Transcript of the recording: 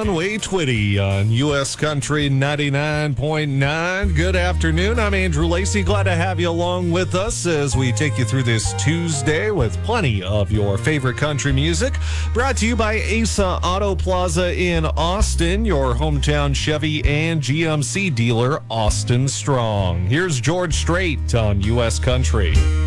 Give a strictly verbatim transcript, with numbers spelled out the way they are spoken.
Conway Twitty on U S Country ninety-nine point nine. Good afternoon. I'm Andrew Lacey. Glad to have you along with us as we take you through this Tuesday with plenty of your favorite country music. Brought to you by Asa Auto Plaza in Austin, your hometown Chevy and G M C dealer, Austin Strong. Here's George Strait on U S Country.